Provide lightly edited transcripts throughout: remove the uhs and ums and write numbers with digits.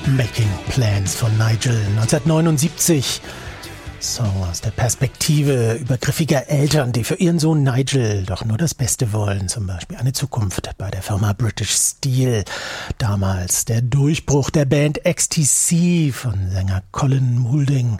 Making Plans von Nigel, 1979. Song aus der Perspektive übergriffiger Eltern, die für ihren Sohn Nigel doch nur das Beste wollen. Zum Beispiel eine Zukunft bei der Firma British Steel. Damals der Durchbruch der Band XTC von Sänger Colin Moulding,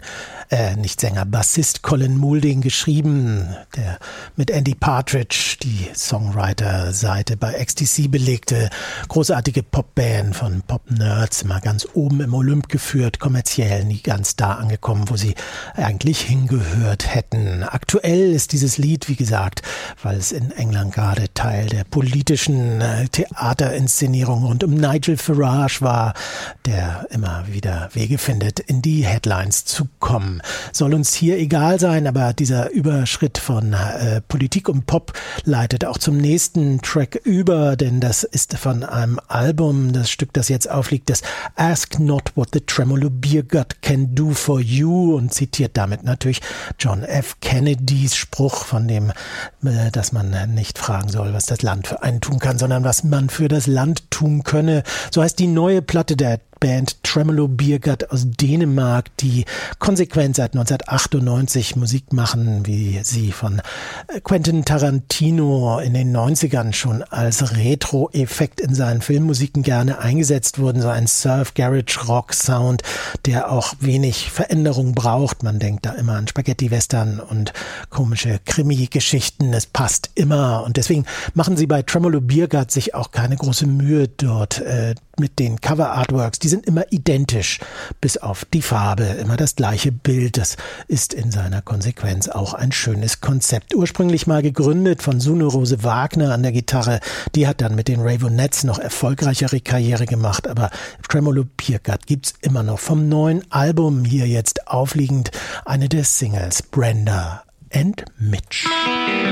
Bassist Colin Moulding geschrieben, der mit Andy Partridge die Songwriter-Seite bei XTC belegte. Großartige Popband von Pop-Nerds, immer ganz oben im Olymp geführt, kommerziell nie ganz da angekommen, wo sie eigentlich hingehört hätten. Aktuell ist dieses Lied, wie gesagt, weil es in England gerade Teil der politischen Theaterinszenierung rund um Nigel Farage war, der immer wieder Wege findet, in die Headlines zu kommen. Soll uns hier egal sein, aber dieser Überschritt von Politik und Pop leitet auch zum nächsten Track über, denn das ist von einem Album, das Stück, das jetzt aufliegt, das Ask Not What the Tremolo Beer God Can Do For You, und zitiert damit natürlich John F. Kennedys Spruch, von dem, dass man nicht fragen soll, was das Land für einen tun kann, sondern was man für das Land tun könne. So heißt die neue Platte der Band Tremolo Beer God aus Dänemark, die konsequent seit 1998 Musik machen, wie sie von Quentin Tarantino in den 90ern schon als Retro-Effekt in seinen Filmmusiken gerne eingesetzt wurden. So ein Surf-Garage-Rock-Sound, der auch wenig Veränderung braucht. Man denkt da immer an Spaghetti-Western und komische Krimi-Geschichten. Es passt immer, und deswegen machen sie bei Tremolo Beer God sich auch keine große Mühe dort mit den Cover-Artworks. Die sind immer identisch, bis auf die Farbe, immer das gleiche Bild. Das ist in seiner Konsequenz auch ein schönes Konzept. Ursprünglich mal gegründet von Sune Rose Wagner an der Gitarre. Die hat dann mit den Raveonettes noch erfolgreichere Karriere gemacht, aber Tremolo Beer God gibt's immer noch. Vom neuen Album hier jetzt aufliegend eine der Singles, Brenda and Mitch.